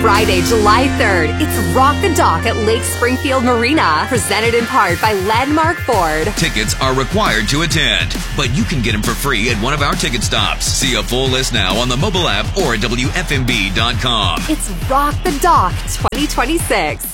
Friday, July 3rd, it's Rock the Dock at Lake Springfield Marina, presented in part by Landmark Ford. Tickets are required to attend, but you can get them for free at one of our ticket stops. See a full list now on the mobile app or at WFMB.com. It's Rock the Dock 2026.